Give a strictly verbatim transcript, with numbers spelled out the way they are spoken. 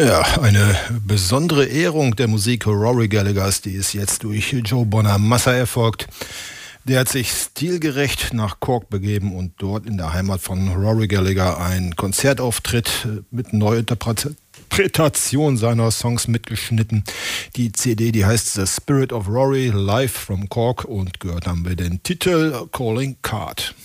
Ja, eine besondere Ehrung der Musik Rory Gallaghers, die ist jetzt durch Joe Bonamassa erfolgt. Der hat sich stilgerecht nach Cork begeben und dort in der Heimat von Rory Gallagher einen Konzertauftritt mit Neuinterpretation seiner Songs mitgeschnitten. Die C D, die heißt The Spirit of Rory, Live from Cork und gehört dann mit dem Titel Calling Card.